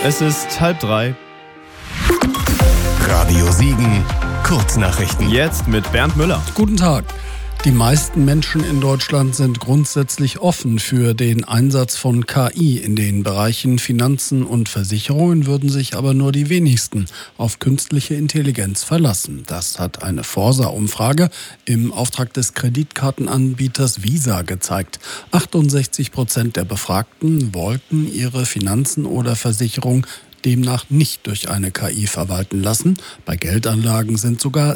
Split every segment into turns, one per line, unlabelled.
Es ist 2:30.
Radio Siegen, Kurznachrichten.
Jetzt mit Bernd Müller.
Guten Tag. Die meisten Menschen in Deutschland sind grundsätzlich offen für den Einsatz von KI. In den Bereichen Finanzen und Versicherungen würden sich aber nur die wenigsten auf künstliche Intelligenz verlassen. Das hat eine Forsa-Umfrage im Auftrag des Kreditkartenanbieters Visa gezeigt. 68% der Befragten wollten ihre Finanzen oder Versicherung demnach nicht durch eine KI verwalten lassen. Bei Geldanlagen sind sogar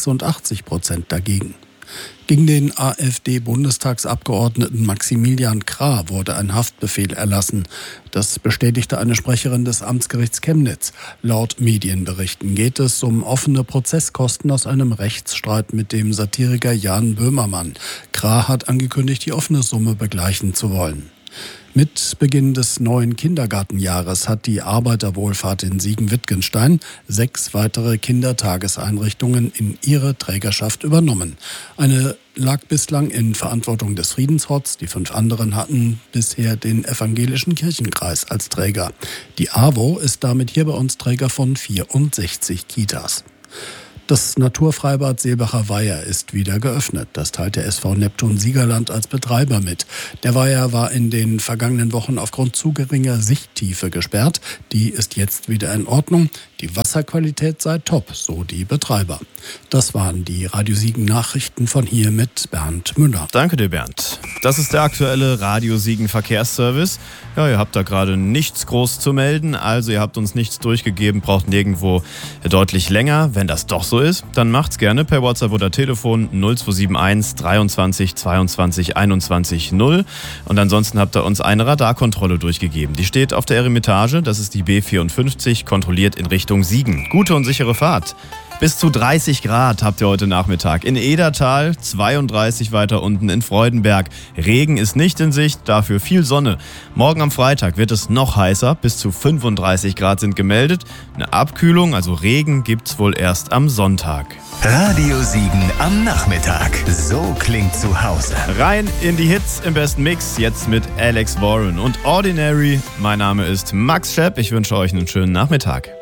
86% dagegen. Gegen den AfD-Bundestagsabgeordneten Maximilian Krah wurde ein Haftbefehl erlassen. Das bestätigte eine Sprecherin des Amtsgerichts Chemnitz. Laut Medienberichten geht es um offene Prozesskosten aus einem Rechtsstreit mit dem Satiriker Jan Böhmermann. Krah hat angekündigt, die offene Summe begleichen zu wollen. Mit Beginn des neuen Kindergartenjahres hat die Arbeiterwohlfahrt in Siegen-Wittgenstein 6 weitere Kindertageseinrichtungen in ihre Trägerschaft übernommen. Eine lag bislang in Verantwortung des Friedenshorts, die 5 anderen hatten bisher den evangelischen Kirchenkreis als Träger. Die AWO ist damit hier bei uns Träger von 64 Kitas. Das Naturfreibad Seebacher Weiher ist wieder geöffnet. Das teilt der SV Neptun Siegerland als Betreiber mit. Der Weiher war in den vergangenen Wochen aufgrund zu geringer Sichttiefe gesperrt. Die ist jetzt wieder in Ordnung. Die Wasserqualität sei top, so die Betreiber. Das waren die Radio Siegen Nachrichten von hier mit Bernd Müller.
Danke dir, Bernd. Das ist der aktuelle Radio Siegen Verkehrsservice. Ja, ihr habt da gerade nichts groß zu melden, also ihr habt uns nichts durchgegeben, braucht nirgendwo deutlich länger. Wenn das doch so ist, dann macht's gerne per WhatsApp oder Telefon 0271 23 22 21 0. Und ansonsten habt ihr uns eine Radarkontrolle durchgegeben. Die steht auf der Eremitage, das ist die B54, kontrolliert in Richtung Siegen. Gute und sichere Fahrt. Bis zu 30 Grad habt ihr heute Nachmittag. In Edertal, 32 weiter unten in Freudenberg. Regen ist nicht in Sicht, dafür viel Sonne. Morgen am Freitag wird es noch heißer, bis zu 35 Grad sind gemeldet. Eine Abkühlung, also Regen, gibt's wohl erst am Sonntag.
Radio Siegen am Nachmittag. So klingt zu Hause.
Rein in die Hits im besten Mix, jetzt mit Alex Warren und Ordinary. Mein Name ist Max Schepp, ich wünsche euch einen schönen Nachmittag.